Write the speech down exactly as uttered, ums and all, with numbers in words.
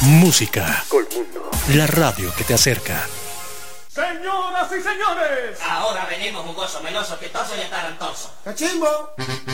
Música. Colmundo. La radio que te acerca. Señoras y señores, ahora venimos jugoso, meloso, pistoso y atarantoso. ¡Cachimbo!